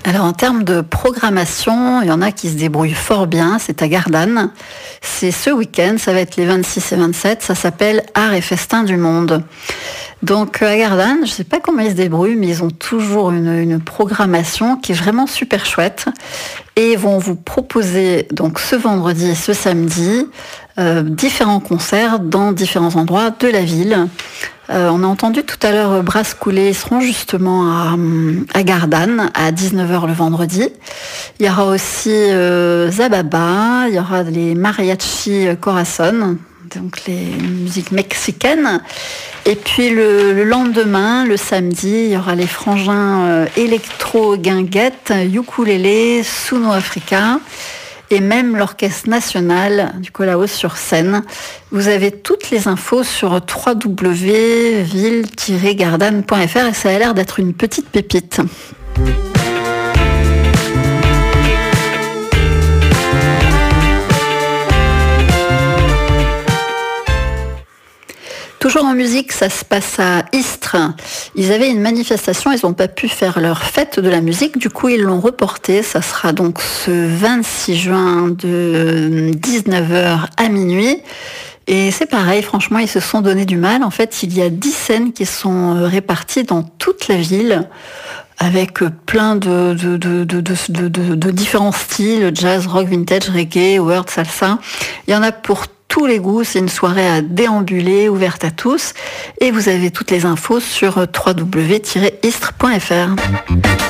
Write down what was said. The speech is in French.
Alors en termes de programmation, il y en a qui se débrouillent fort bien, c'est à Gardanne. C'est ce week-end, ça va être les 26 et 27, ça s'appelle Art et Festin du Monde. Donc à Gardanne, je ne sais pas comment ils se débrouillent, mais ils ont toujours une programmation qui est vraiment super chouette. Et ils vont vous proposer donc ce vendredi et ce samedi différents concerts dans différents endroits de la ville. On a entendu tout à l'heure Brasse Coulée, ils seront justement à Gardanne à 19h le vendredi. Il y aura aussi Zababa, il y aura les Mariachi Corazon, donc les musiques mexicaines. Et puis le lendemain, le samedi, il y aura les frangins Electro Guinguette, Ukulélé, Suno Africa et même l'Orchestre National du Colaos sur scène. Vous avez toutes les infos sur www.ville-gardanne.fr et ça a l'air d'être une petite pépite. Toujours en musique, ça se passe à Istres. Ils avaient une manifestation, ils n'ont pas pu faire leur fête de la musique, du coup ils l'ont reporté. Ça sera donc ce 26 juin de 19h à minuit. Et c'est pareil, franchement, ils se sont donné du mal. En fait, il y a 10 scènes qui sont réparties dans toute la ville, avec plein de différents styles, jazz, rock, vintage, reggae, world, salsa. Il y en a pour tous les goûts, c'est une soirée à déambuler, ouverte à tous. Et vous avez toutes les infos sur www.istres.fr.